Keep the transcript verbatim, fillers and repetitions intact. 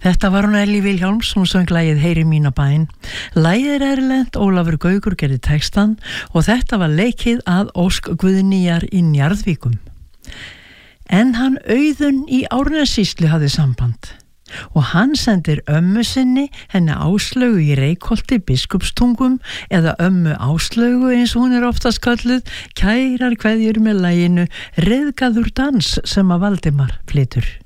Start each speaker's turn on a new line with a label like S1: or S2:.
S1: Þetta var hún Ellý Vilhjálms, hún söng lagið Heyri mína bæn. Lagið er erlent, Ólafur Gaukur gerði textan og þetta var leikið að Ósk Guðnýjar í Njarðvíkum. En hann Auðun í Árnessýslu hafði samband og hann sendir ömmu sinni, henni Áslaugu í Reykholti biskupstungum eða ömmu Áslaugu eins og hún er oftast kölluð, kærar kveðjur með laginu Reiðgaður dans sem að Valdimar flytur.